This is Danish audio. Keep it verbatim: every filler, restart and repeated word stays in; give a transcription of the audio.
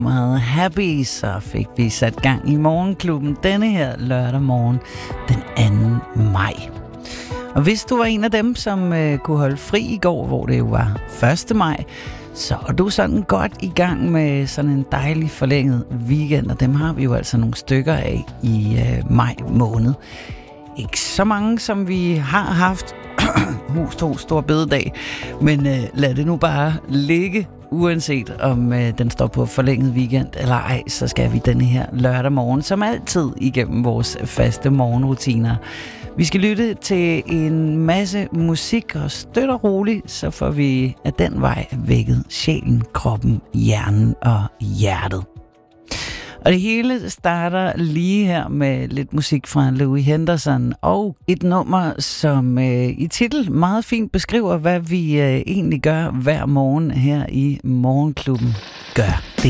Meget happy, så fik vi sat gang i Morgenklubben denne her lørdag morgen, den anden maj. Og hvis du var en af dem, som øh, kunne holde fri i går, hvor det jo var første maj, så er du sådan godt i gang med sådan en dejlig forlænget weekend, og dem har vi jo altså nogle stykker af i øh, maj måned. Ikke så mange, som vi har haft. Hus to stor bededag, men øh, lad det nu bare ligge. Uanset om øh, den står på forlænget weekend eller ej, så skal vi denne her lørdag morgen, som altid igennem vores faste morgenrutiner. Vi skal lytte til en masse musik, og støt og roligt, så får vi af den vej vækket sjælen, kroppen, hjernen og hjertet. Og det hele starter lige her med lidt musik fra Louis Henderson og et nummer, som øh, i titel meget fint beskriver, hvad vi øh, egentlig gør hver morgen her i Morgenklubben. Gør det.